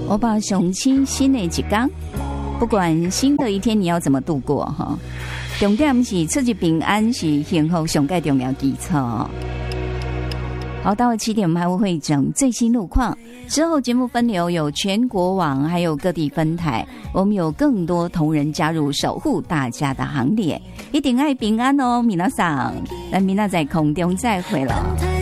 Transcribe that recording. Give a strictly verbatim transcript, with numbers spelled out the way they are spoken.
我把雄起新的一天，不管新的一天你要怎么度过哈，重点是出入平安是幸福上最重要基础。好，到了七点我们还会会整最新路况，之后节目分流有全国网还有各地分台，我们有更多同仁加入守护大家的行列，一定爱平安哦，皆さん，咱明仔在空中再会了。